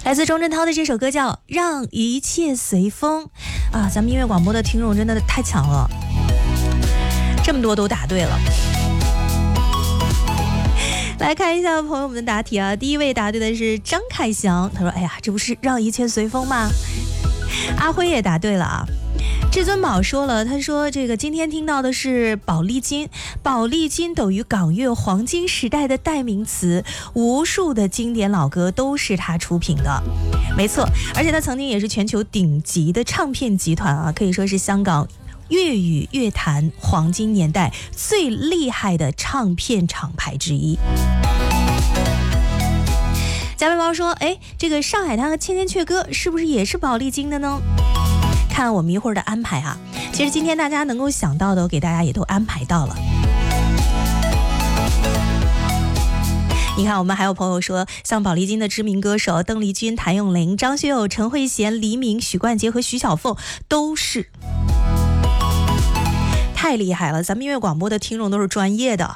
来自钟镇涛的这首歌叫《让一切随风》啊，咱们音乐广播的听众真的太强了，这么多都答对了。来看一下朋友们的答题啊，第一位答对的是张凯翔，他说哎呀，这不是让一切随风吗？阿辉也答对了啊。至尊宝说了，他说这个今天听到的是宝丽金，宝丽金等于港乐黄金时代的代名词，无数的经典老歌都是他出品的。没错，而且他曾经也是全球顶级的唱片集团啊，可以说是香港粤语乐坛黄金年代最厉害的唱片厂牌之一。加菲猫说，哎，这个上海滩和千千阙歌是不是也是宝丽金的呢？看我们一会儿的安排啊，其实今天大家能够想到的，我给大家也都安排到了。你看，我们还有朋友说，像宝丽金的知名歌手邓丽君、谭咏麟、张学友、陈慧娴、黎明、许冠杰和徐小凤都是。太厉害了，咱们音乐广播的听众都是专业的。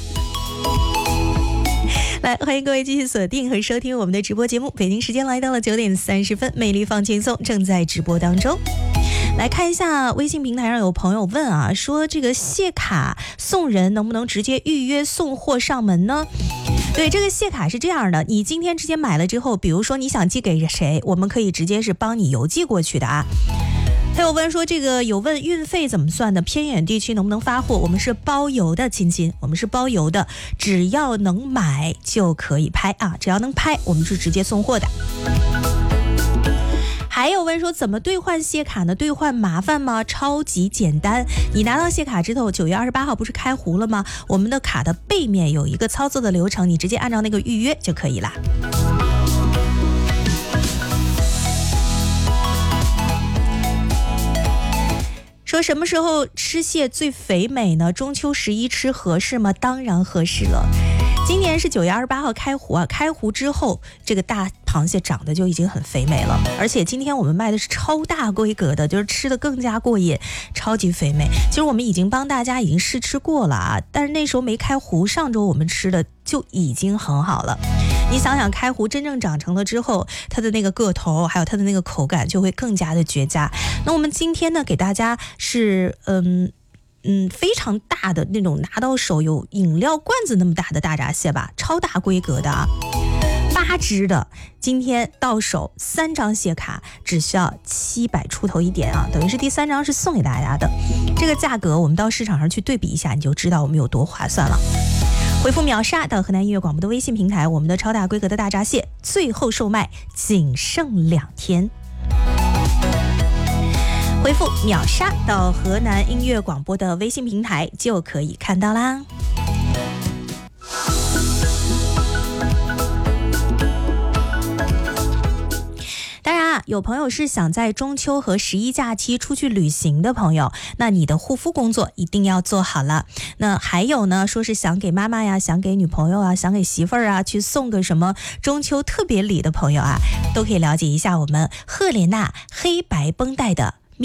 来，欢迎各位继续锁定和收听我们的直播节目，北京时间来到了9点30分，魅力放轻松正在直播当中。来看一下微信平台上有朋友问啊，说这个谢卡送人能不能直接预约送货上门呢？对，这个谢卡是这样的，你今天直接买了之后，比如说你想寄给谁，我们可以直接是帮你邮寄过去的啊。还有问说这个有问运费怎么算的，偏远地区能不能发货？我们是包邮的，亲亲，我们是包邮的，只要能买就可以拍啊，只要能拍我们是直接送货的。还有问说怎么兑换谢卡呢？兑换麻烦吗？超级简单，你拿到谢卡之后，9月28号不是开壶了吗？我们的卡的背面有一个操作的流程，你直接按照那个预约就可以啦。说什么时候吃蟹最肥美呢？中秋11吃合适吗？当然合适了。今年是9月28号开壶啊，开壶之后这个大螃蟹长得就已经很肥美了，而且今天我们卖的是超大规格的，就是吃的更加过瘾，超级肥美。其实我们已经帮大家已经试吃过了啊，但是那时候没开壶，上周我们吃的就已经很好了。你想想，开壶真正长成了之后，它的那个个头还有它的那个口感就会更加的绝佳。那我们今天呢给大家是非常大的那种，拿到手有饮料罐子那么大的大闸蟹吧，超大规格的啊，8只的，今天到手3张蟹卡只需要700出头一点啊，等于是第3张是送给大家的。这个价格我们到市场上去对比一下，你就知道我们有多划算了。回复秒杀到河南音乐广播的微信平台，我们的超大规格的大闸蟹最后售卖仅剩2天。回复秒杀到河南音乐广播的微信平台就可以看到啦。当然啊，有朋友是想在中秋和11假期出去旅行的朋友，那你的护肤工作一定要做好了。那还有呢，说是想给妈妈呀，想给女朋友啊，想给媳妇儿啊，去送个什么中秋特别礼的朋友啊，都可以了解一下我们赫莲娜黑白绷带的